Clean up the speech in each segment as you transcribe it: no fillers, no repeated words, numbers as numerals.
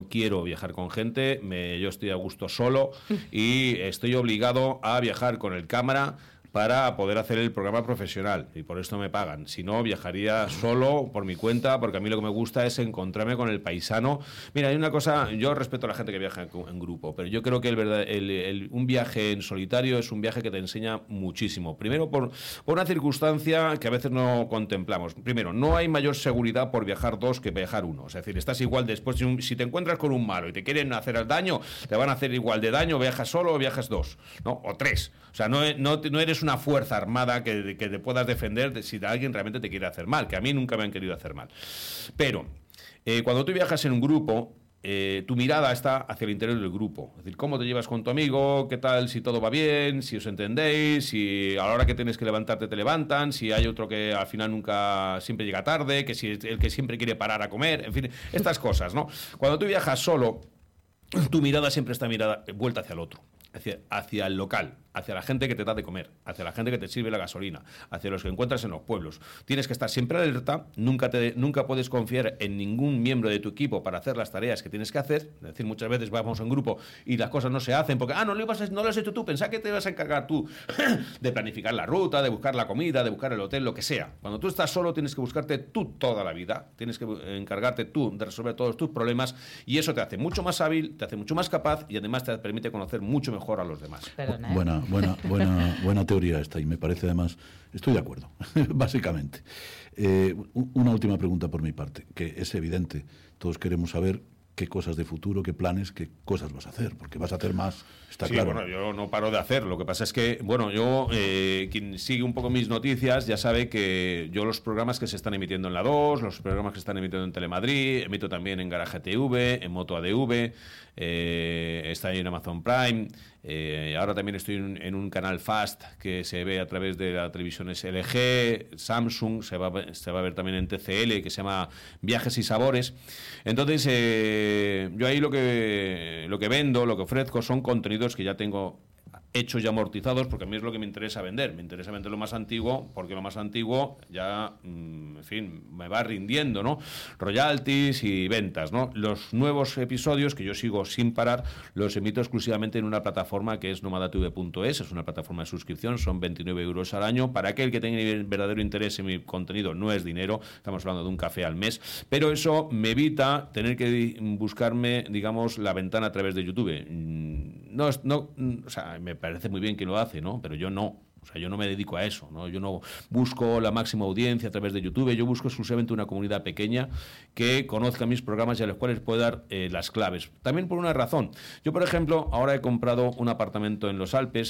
quiero viajar con gente, yo estoy a gusto solo y estoy obligado a viajar con el cámara para poder hacer el programa profesional, y por esto me pagan. Si no, viajaría solo por mi cuenta, porque a mí lo que me gusta es encontrarme con el paisano. Mira, hay una cosa, yo respeto a la gente que viaja en grupo, pero yo creo que un viaje en solitario es un viaje que te enseña muchísimo. Primero, por una circunstancia que a veces no contemplamos. Primero, no hay mayor seguridad por viajar dos que viajar uno. Es decir, estás igual después, si te encuentras con un malo y te quieren hacer daño, te van a hacer igual de daño, viajas solo o viajas dos, ¿no? O tres. O sea, no eres una fuerza armada que te puedas defender si alguien realmente te quiere hacer mal, que a mí nunca me han querido hacer mal. Pero cuando tú viajas en un grupo, tu mirada está hacia el interior del grupo. Es decir, cómo te llevas con tu amigo, qué tal, si todo va bien, si os entendéis, si a la hora que tienes que levantarte te levantan, si hay otro que al final nunca siempre llega tarde, que si el que siempre quiere parar a comer, en fin, estas cosas, ¿no? Cuando tú viajas solo, tu mirada siempre está vuelta hacia el otro, hacia el local, hacia la gente que te da de comer, hacia la gente que te sirve la gasolina, hacia los que encuentras en los pueblos. Tienes que estar siempre alerta, nunca puedes confiar en ningún miembro de tu equipo para hacer las tareas que tienes que hacer. Es decir, muchas veces vamos en grupo y las cosas no se hacen porque no lo has hecho tú, pensá que te vas a encargar tú de planificar la ruta, de buscar la comida, de buscar el hotel, lo que sea. Cuando tú estás solo tienes que buscarte tú toda la vida, tienes que encargarte tú de resolver todos tus problemas, y eso te hace mucho más hábil, te hace mucho más capaz y además te permite conocer mucho mejor a los demás. Perdona, Buena teoría esta, y me parece además, estoy de acuerdo, básicamente. Una última pregunta por mi parte, que es evidente, todos queremos saber qué cosas de futuro, qué planes, qué cosas vas a hacer, porque vas a hacer más, está claro. Bueno, yo no paro de hacer, lo que pasa es que, quien sigue un poco mis noticias ya sabe que yo los programas que se están emitiendo en la 2, los programas que se están emitiendo en Telemadrid, emito también en Garaje TV, en Moto ADV, está ahí en Amazon Prime, ahora también estoy en un canal Fast que se ve a través de la televisión LG, Samsung, se va a ver también en TCL, que se llama Viajes y Sabores. Entonces, yo ahí lo que vendo, lo que ofrezco son contenidos que ya tengo hechos y amortizados, porque a mí es lo que me interesa vender. Me interesa vender lo más antiguo, porque lo más antiguo ya, en fin, me va rindiendo, ¿no? Royalties y ventas, ¿no? Los nuevos episodios, que yo sigo sin parar, los emito exclusivamente en una plataforma que es nomadatv.es, es una plataforma de suscripción, son 29 euros al año. Para aquel que tenga verdadero interés en mi contenido, no es dinero, estamos hablando de un café al mes, pero eso me evita tener que buscarme, digamos, la ventana a través de YouTube. O sea, me parece muy bien que lo hace, ¿no? Pero yo no. O sea, yo no me dedico a eso, ¿no? Yo no busco la máxima audiencia a través de YouTube, yo busco exclusivamente una comunidad pequeña que conozca mis programas y a los cuales pueda dar las claves. También por una razón. Yo, por ejemplo, ahora he comprado un apartamento en los Alpes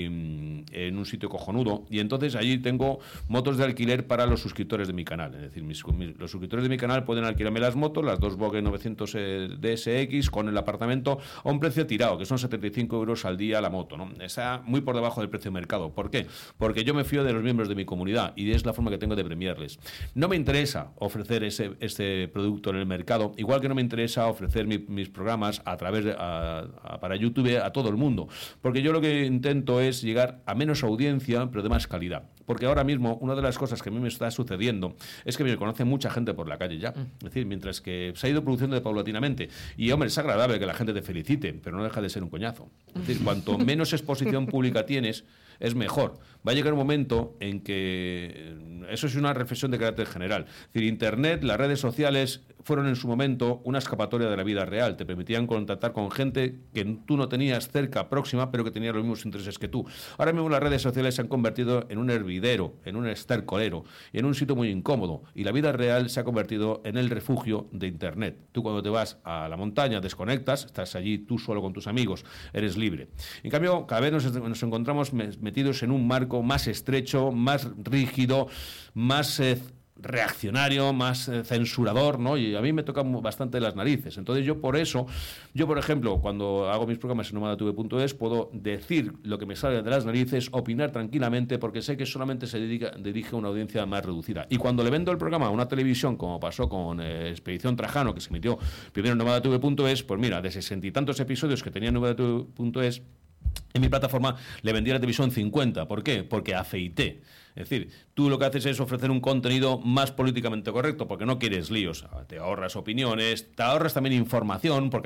y en un sitio cojonudo, y entonces allí tengo motos de alquiler para los suscriptores de mi canal. Es decir, los suscriptores de mi canal pueden alquilarme las motos, las dos Vogue 900 DSX con el apartamento a un precio tirado, que son 75 euros al día la moto, ¿no? Está muy por debajo del precio de mercado. ¿Por qué? Porque yo me fío de los miembros de mi comunidad y es la forma que tengo de premiarles. No me interesa ofrecer este producto en el mercado, igual que no me interesa ofrecer mis programas a través para YouTube a todo el mundo, porque yo lo que intento es llegar a menos audiencia, pero de más calidad. Porque ahora mismo una de las cosas que a mí me está sucediendo es que me conoce mucha gente por la calle ya. Es decir, mientras que se ha ido produciendo paulatinamente. Y, hombre, es agradable que la gente te felicite, pero no deja de ser un coñazo. Es decir, cuanto menos exposición pública tienes, es mejor. Va a llegar un momento en que... Eso es una reflexión de carácter general. Es decir, Internet, las redes sociales fueron en su momento una escapatoria de la vida real. Te permitían contactar con gente que tú no tenías cerca, próxima, pero que tenía los mismos intereses que tú. Ahora mismo las redes sociales se han convertido en un hervidero, en un estercolero, y en un sitio muy incómodo. Y la vida real se ha convertido en el refugio de Internet. Tú cuando te vas a la montaña, desconectas, estás allí tú solo con tus amigos, eres libre. En cambio, cada vez nos encontramos metidos en un marco más estrecho, más rígido, más reaccionario, más censurador, ¿no? Y a mí me tocan bastante las narices. Entonces yo por ejemplo, cuando hago mis programas en nomadatv.es, puedo decir lo que me sale de las narices, opinar tranquilamente, porque sé que solamente se dirige a una audiencia más reducida. Y cuando le vendo el programa a una televisión, como pasó con Expedición Trajano, que se emitió primero en nomadatv.es, pues mira, de 60 y tantos episodios que tenía en nomadatv.es, en mi plataforma le vendí a la televisión 50. ¿Por qué? Porque afeité. Es decir, tú lo que haces es ofrecer un contenido más políticamente correcto, porque no quieres líos. Te ahorras opiniones, te ahorras también información, porque